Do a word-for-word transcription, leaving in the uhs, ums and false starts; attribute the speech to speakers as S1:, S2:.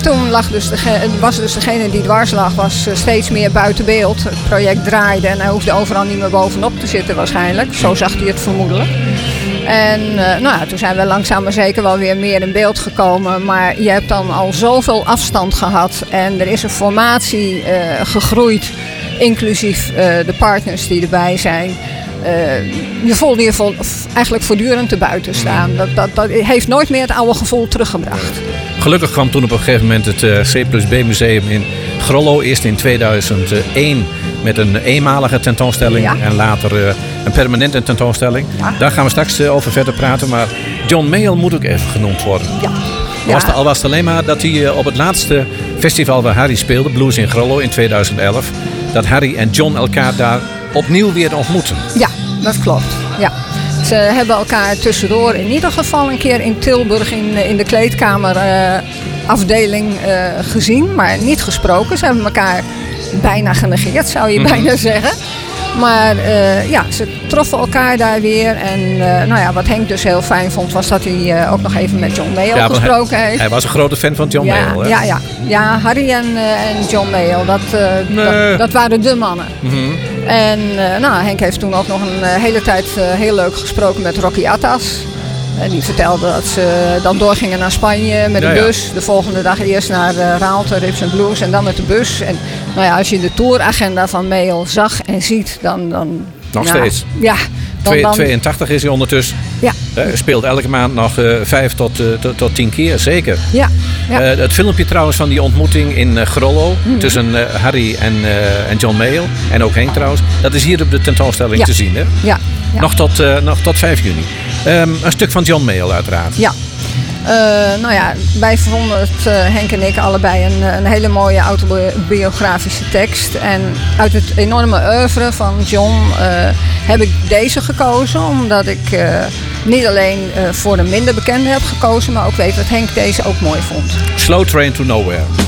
S1: toen lag dus dege- was dus degene die dwars lag, was uh, steeds meer buiten beeld. Het project draaide en hij hoefde overal niet meer bovenop te zitten waarschijnlijk. Zo zag hij het vermoedelijk. En uh, nou ja, toen zijn we langzaam maar zeker wel weer meer in beeld gekomen. Maar je hebt dan al zoveel afstand gehad. En er is een formatie uh, gegroeid, inclusief uh, de partners die erbij zijn. Uh, je voelde je vol, eigenlijk voortdurend te buiten staan. Dat, dat, dat heeft nooit meer het oude gevoel teruggebracht.
S2: Gelukkig kwam toen op een gegeven moment het uh, C plus B museum in Grollo. Eerst in tweeduizend één met een eenmalige tentoonstelling. Ja. En later uh, een permanente tentoonstelling. Ja. Daar gaan we straks uh, over verder praten. Maar John Mayall moet ook even genoemd worden.
S1: Ja.
S2: Ja. Was de, al was het alleen maar dat hij uh, op het laatste festival waar Harry speelde, Blues in Grollo in tweeduizend elf... dat Harry en John elkaar daar opnieuw weer ontmoeten.
S1: Ja, dat klopt. Ja. Ze hebben elkaar tussendoor in ieder geval een keer in Tilburg in, in de kleedkamerafdeling uh, uh, gezien, maar niet gesproken. Ze hebben elkaar bijna genegeerd, zou je mm-hmm. bijna zeggen. Maar uh, ja, ze troffen elkaar daar weer. En uh, nou ja, wat Henk dus heel fijn vond, was dat hij uh, ook nog even met John Mayall ja, gesproken
S2: hij,
S1: heeft.
S2: Hij was een grote fan van John
S1: ja,
S2: Mayall, hè?
S1: Ja, ja. ja, Harry en, uh, en John Mayall, dat, uh, nee. dat, dat waren de mannen. Mm-hmm. En uh, nou, Henk heeft toen ook nog een uh, hele tijd uh, heel leuk gesproken met Rocky Attas. En die vertelde dat ze dan doorgingen naar Spanje met de ja, bus. Ja. De volgende dag eerst naar uh, Raalte, Rips and Blues en dan met de bus. En nou ja, als je de touragenda van Mayall zag en ziet, dan... dan
S2: nog
S1: nou,
S2: steeds?
S1: Ja.
S2: Dan, dan... tweeëntachtig is hij ondertussen.
S1: Ja.
S2: Uh, speelt elke maand nog uh, vijf tot, uh, tot, tot tien keer, zeker.
S1: Ja. Ja.
S2: Uh, het filmpje trouwens van die ontmoeting in uh, Grollo mm-hmm. tussen uh, Harry en, uh, en John Mayall. En ook Henk trouwens. Dat is hier op de tentoonstelling
S1: ja.
S2: te zien, hè?
S1: Ja. Ja.
S2: Nog, tot, uh, nog tot vijf juni. Um, een stuk van John Mayall uiteraard.
S1: Ja. Uh, nou ja, wij vonden het, uh, Henk en ik, allebei een, een hele mooie autobiografische tekst. En uit het enorme oeuvre van John uh, heb ik deze gekozen. Omdat ik uh, niet alleen uh, voor een minder bekende heb gekozen, maar ook weet dat Henk deze ook mooi vond.
S2: Slow Train to Nowhere.